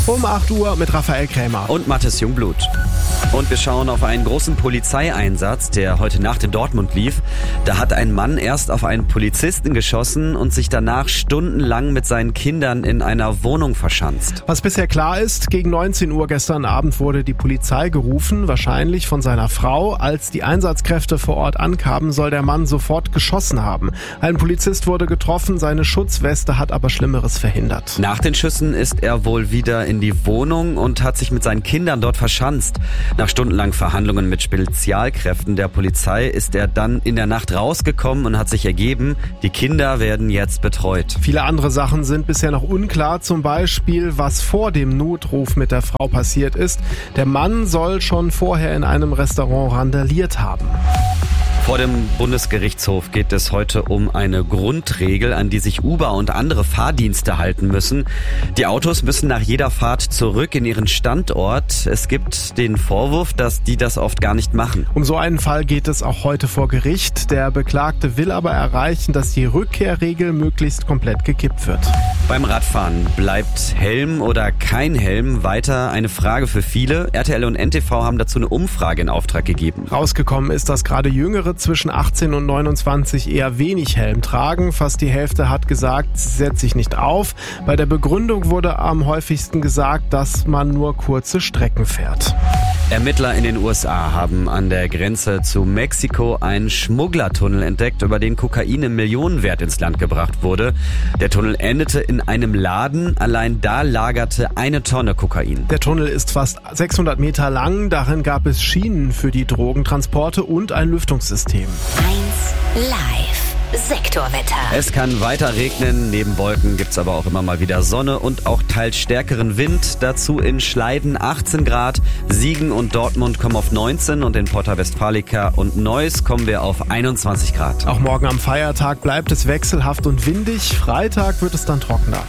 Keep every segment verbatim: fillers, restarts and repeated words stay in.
Um acht Uhr mit Raphael Krämer. Und Mathis Jungblut. Und wir schauen auf einen großen Polizeieinsatz, der heute Nacht in Dortmund lief. Da hat ein Mann erst auf einen Polizisten geschossen und sich danach stundenlang mit seinen Kindern in einer Wohnung verschanzt. Was bisher klar ist, gegen neunzehn Uhr gestern Abend wurde die Polizei gerufen, wahrscheinlich von seiner Frau. Als die Einsatzkräfte vor Ort ankamen, soll der Mann sofort geschossen haben. Ein Polizist wurde getroffen, seine Schutzweste hat aber Schlimmeres verhindert. Nach den Schüssen ist er wohl wieder in die Wohnung und hat sich mit seinen Kindern dort verschanzt. Nach stundenlangen Verhandlungen mit Spezialkräften der Polizei ist er dann in der Nacht rausgekommen und hat sich ergeben, die Kinder werden jetzt betreut. Viele andere Sachen sind bisher noch unklar, zum Beispiel, was vor dem Notruf mit der Frau passiert ist. Der Mann soll schon vorher in einem Restaurant randaliert haben. Vor dem Bundesgerichtshof geht es heute um eine Grundregel, an die sich Uber und andere Fahrdienste halten müssen. Die Autos müssen nach jeder Fahrt zurück in ihren Standort. Es gibt den Vorwurf, dass die das oft gar nicht machen. Um so einen Fall geht es auch heute vor Gericht. Der Beklagte will aber erreichen, dass die Rückkehrregel möglichst komplett gekippt wird. Beim Radfahren bleibt Helm oder kein Helm weiter eine Frage für viele. R T L und N T V haben dazu eine Umfrage in Auftrag gegeben. Rausgekommen ist, dass gerade Jüngere zwischen achtzehn und neunundzwanzig eher wenig Helm tragen. Fast die Hälfte hat gesagt, sie setzt sich nicht auf. Bei der Begründung wurde am häufigsten gesagt, dass man nur kurze Strecken fährt. Ermittler in den U S A haben an der Grenze zu Mexiko einen Schmugglertunnel entdeckt, über den Kokain im Millionenwert ins Land gebracht wurde. Der Tunnel endete in einem Laden. Allein da lagerte eine Tonne Kokain. Der Tunnel ist fast sechshundert Meter lang. Darin gab es Schienen für die Drogentransporte und ein Lüftungssystem. eins Live. Sektorwetter. Es kann weiter regnen, neben Wolken gibt's aber auch immer mal wieder Sonne und auch teils stärkeren Wind. Dazu in Schleiden achtzehn Grad, Siegen und Dortmund kommen auf neunzehn und in Porta Westfalica und Neuss kommen wir auf einundzwanzig Grad. Auch morgen am Feiertag bleibt es wechselhaft und windig. Freitag wird es dann trockener.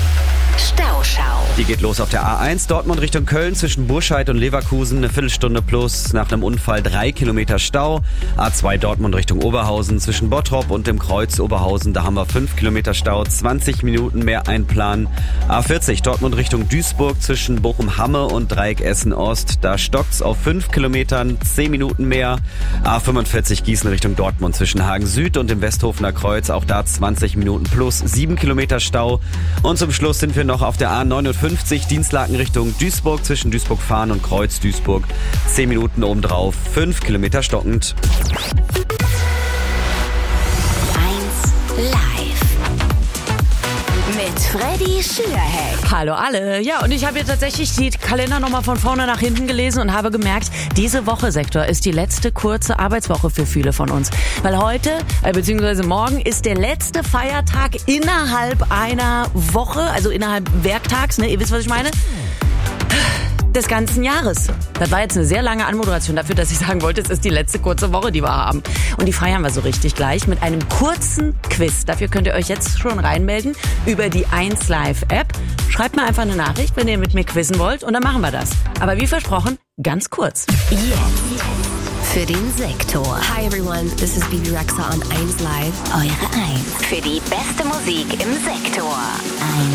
Stauschau. Die geht los auf der A eins Dortmund Richtung Köln zwischen Burscheid und Leverkusen. Eine Viertelstunde plus nach einem Unfall drei Kilometer Stau. A zwei Dortmund Richtung Oberhausen zwischen Bottrop und dem Kreuz Oberhausen. Da haben wir fünf Kilometer Stau, zwanzig Minuten mehr einplanen. A vierzig Dortmund Richtung Duisburg zwischen Bochum-Hamme und Dreieck Essen-Ost. Da stockt's auf fünf Kilometern, zehn Minuten mehr. A fünfundvierzig Gießen Richtung Dortmund zwischen Hagen Süd und dem Westhofener Kreuz. Auch da zwanzig Minuten plus, sieben Kilometer Stau. Und zum Schluss sind wir noch auf der A neunundfünfzig Dienstlaken Richtung Duisburg zwischen Duisburg-Fahren und Kreuz Duisburg. zehn Minuten obendrauf, fünf Kilometer stockend. eins Live. Mit Freddy Schürheck. Hallo alle. Ja, und ich habe hier tatsächlich die Kalender nochmal von vorne nach hinten gelesen und habe gemerkt, diese Woche, Sektor, ist die letzte kurze Arbeitswoche für viele von uns. Weil heute, äh, beziehungsweise morgen, ist der letzte Feiertag innerhalb einer Woche, also innerhalb Werktags, ne? Ihr wisst, was ich meine? Des ganzen Jahres. Das war jetzt eine sehr lange Anmoderation dafür, dass ich sagen wollte, es ist die letzte kurze Woche, die wir haben. Und die feiern wir so richtig gleich mit einem kurzen Quiz. Dafür könnt ihr euch jetzt schon reinmelden über die eins Live App. Schreibt mir einfach eine Nachricht, wenn ihr mit mir quizzen wollt, und dann machen wir das. Aber wie versprochen, ganz kurz. Jetzt für den Sektor. Hi everyone, this is Bibi Rexa on eins Live. Eure eins für die beste Musik im Sektor. eins